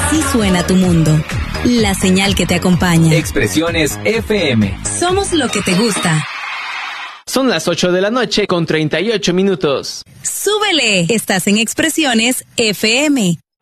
Así suena tu mundo. La señal que te acompaña. Expresiones FM. Somos lo que te gusta. Son las 8 de la noche con 38 minutos. ¡Súbele! Estás en Expresiones FM.